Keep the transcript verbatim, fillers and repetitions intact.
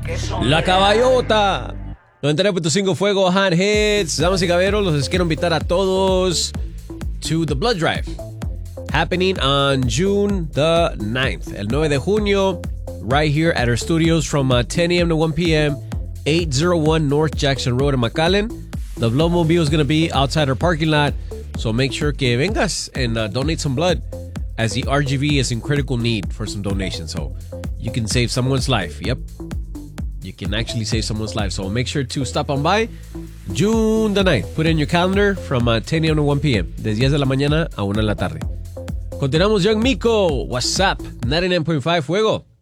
La Caballota. noventa y nueve punto cinco Fuego Hot Hits. Damas y caballeros, los quiero invitar a todos to the Blood Drive. Happening on June the ninth. El nueve de junio, right here at our studios from uh, ten a.m. to one p.m. eight oh one North Jackson Road in McAllen. The Bloodmobile is going to be outside our parking lot. So make sure que vengas and uh, donate some blood, as the R G V is in critical need for some donations. So you can save someone's life. Yep. You can actually save someone's life. So make sure to stop on by June the ninth. Put it in your calendar from uh, ten a.m. to one p.m. De diez de la mañana a una de la tarde. Continuamos, Young Miko. What's up? ninety-nine point five Fuego.